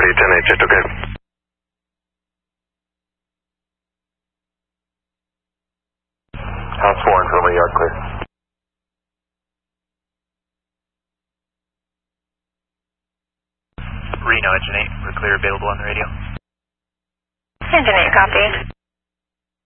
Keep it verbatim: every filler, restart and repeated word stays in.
ten eight, jet okay. House four and Philly, yard clear. Reno, engine eight, we're clear, available on the radio. Engine eight, copy.